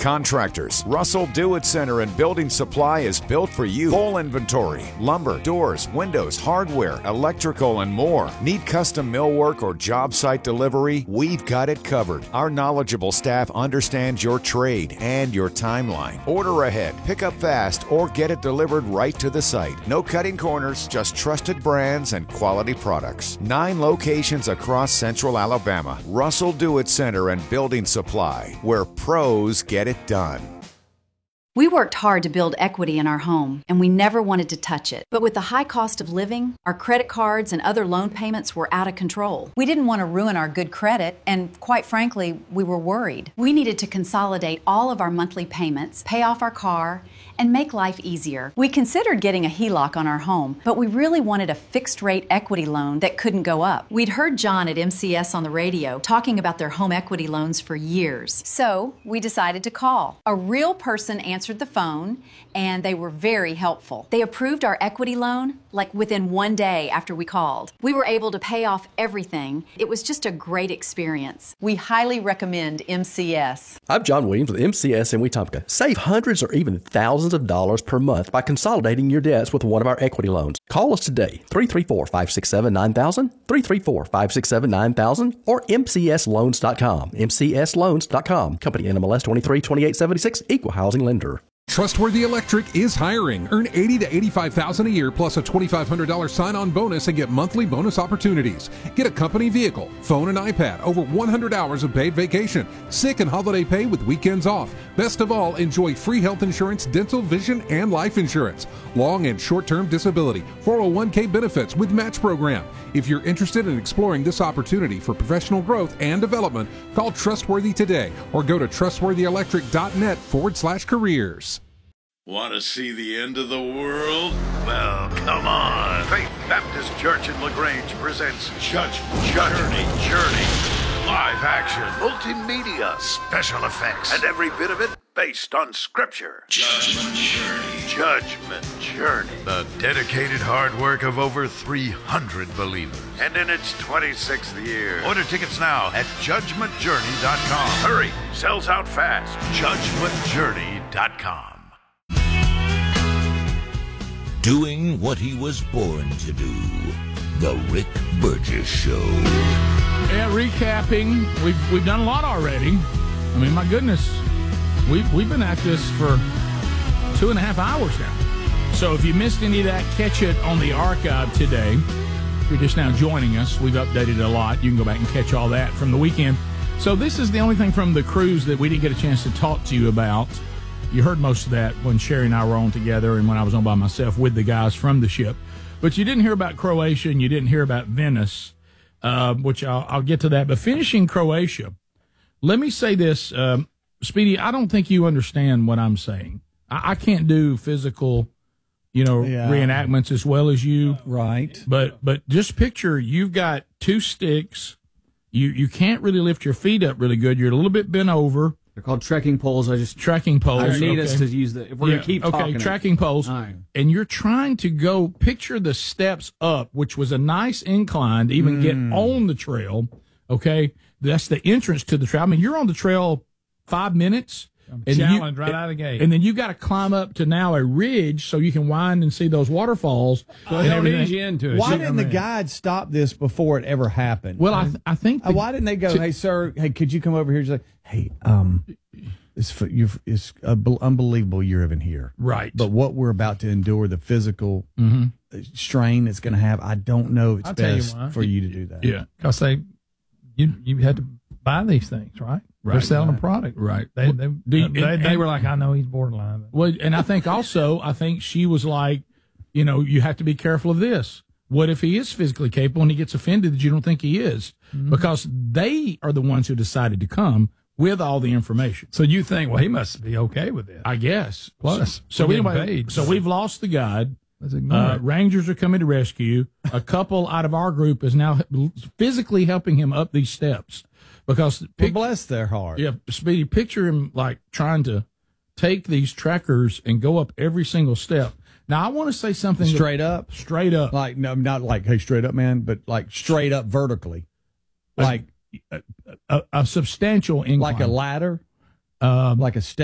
contractors. Russell Do-It Center and Building Supply is built for you. Full inventory, lumber, doors, windows, hardware, electrical, and more. Need custom millwork or job site delivery? We've got it covered. Our knowledgeable staff understands your trade and your timeline. Order ahead, pick up fast, or get it delivered right to the site. No cutting corners, just trusted brands and quality products. 9 locations across Central Alabama. Russell Do-It Center and Building Supply, where pros get it done. We worked hard to build equity in our home, and we never wanted to touch it. But with the high cost of living, our credit cards and other loan payments were out of control. We didn't want to ruin our good credit, and quite frankly, we were worried. We needed to consolidate all of our monthly payments, pay off our car, and make life easier. We considered getting a HELOC on our home, but we really wanted a fixed-rate equity loan that couldn't go up. We'd heard John at MCS on the radio talking about their home equity loans for years. So we decided to call. A real person answered the phone, and they were very helpful. They approved our equity loan like within 1 day after we called. We were able to pay off everything. It was just a great experience. We highly recommend MCS. I'm John Williams with MCS in Wetumpka. Save hundreds or even thousands of dollars per month by consolidating your debts with one of our equity loans. Call us today, 334-567-9000, 334-567-9000, or mcsloans.com, mcsloans.com. Company NMLS 232876, Equal Housing Lender. Trustworthy Electric is hiring. Earn $80,000 to $85,000 a year plus a $2,500 sign-on bonus and get monthly bonus opportunities. Get a company vehicle, phone and iPad, over 100 hours of paid vacation, sick and holiday pay with weekends off. Best of all, enjoy free health insurance, dental, vision, and life insurance. Long and short-term disability, 401k benefits with match program. If you're interested in exploring this opportunity for professional growth and development, call Trustworthy today or go to trustworthyelectric.net/careers. Want to see the end of the world? Well, come on. Faith Baptist Church in LaGrange presents Judgment Journey. Live action, multimedia, special effects, and every bit of it based on Scripture. Judgment Journey. The dedicated hard work of over 300 believers. And in its 26th year. Order tickets now at judgmentjourney.com. Hurry, sells out fast. judgmentjourney.com. Doing what he was born to do. The Rick Burgess Show. Yeah, recapping. We've done a lot already. I mean, my goodness. We've been at this for 2.5 hours now. So if you missed any of that, catch it on the archive today. If you're just now joining us, we've updated a lot. You can go back and catch all that from the weekend. So this is the only thing from the cruise that we didn't get a chance to talk to you about. You heard most of that when Sherry and I were on together and when I was on by myself with the guys from the ship. But you didn't hear about Croatia and you didn't hear about Venice, which I'll get to that. But finishing Croatia, let me say this, Speedy, I don't think you understand what I'm saying. I can't do physical, reenactments as well as you. Right. But just picture you've got 2 sticks. You can't really lift your feet up really good. You're a little bit bent over. They're called trekking poles. Trekking poles. I need us to use if we're going to keep talking. Okay, trekking poles. All right. And you're trying to go picture the steps up, which was a nice incline to even get on the trail. Okay. That's the entrance to the trail. I mean, you're on the trail 5 minutes. And challenge right out of the gate. And then you got to climb up to now a ridge so you can wind and see those waterfalls. So and don't ease you into it. Why didn't the guide stop this before it ever happened? Well, I think. Why didn't they go, hey, sir, could you come over here? Just like, hey, it's unbelievable you're even here. Right. But what we're about to endure, the physical strain it's going to have, I don't know if it's best for you to do that. Yeah. Because you had to buy these things, right? They're selling a product. Right. They were like, I know he's borderline. Well, and I think she was like, you have to be careful of this. What if he is physically capable and he gets offended that you don't think he is? Mm-hmm. Because they are the ones who decided to come with all the information. So you think, well, he must be okay with this. I guess. Plus, so we've lost the guide. Let's Rangers are coming to rescue. A couple out of our group is now physically helping him up these steps. Because bless their heart. Yeah, Speedy, picture him like trying to take these trekkers and go up every single step. Now, I want to say something straight up. Like, no, not like, hey, straight up, man, but like straight up vertically. Like a substantial incline. Like a ladder. Like a step.